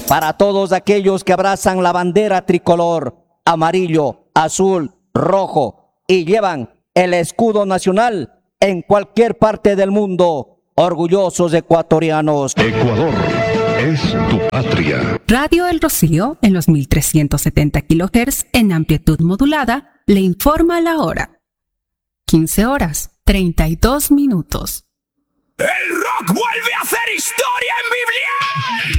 Para todos aquellos que abrazan la bandera tricolor, amarillo, azul, rojo y llevan el escudo nacional en cualquier parte del mundo, orgullosos ecuatorianos. Ecuador es tu patria. Radio El Rocío, en los 1370 kHz en amplitud modulada, le informa la hora. 15 horas, 32 minutos. El rock vuelve a hacer historia en Biblia.